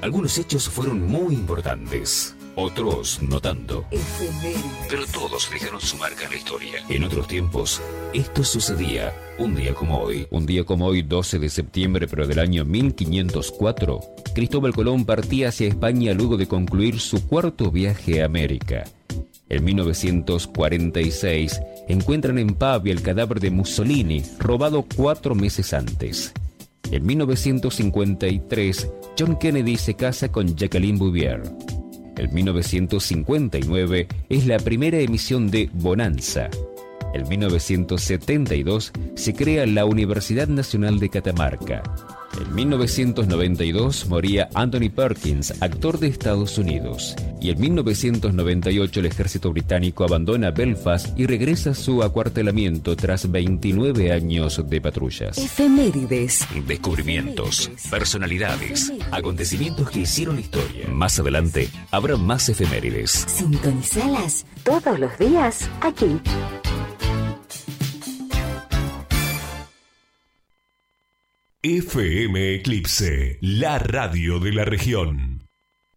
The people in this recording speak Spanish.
Algunos hechos fueron muy importantes, otros no tanto. Pero todos dejaron su marca en la historia. En otros tiempos, esto sucedía un día como hoy. Un día como hoy, 12 de septiembre, pero del año 1504, Cristóbal Colón partía hacia España luego de concluir su cuarto viaje a América. En 1946, encuentran en Pavia el cadáver de Mussolini, robado 4 meses antes. En 1953, John Kennedy se casa con Jacqueline Bouvier. En 1959 es la primera emisión de Bonanza. En 1972 se crea la Universidad Nacional de Catamarca. En 1992 moría Anthony Perkins, actor de Estados Unidos. Y en 1998 el ejército británico abandona Belfast y regresa a su acuartelamiento tras 29 años de patrullas. Efemérides. Descubrimientos, personalidades, acontecimientos que hicieron historia. Más adelante habrá más efemérides. Sintonizalas todos los días aquí. FM Eclipse, la radio de la región.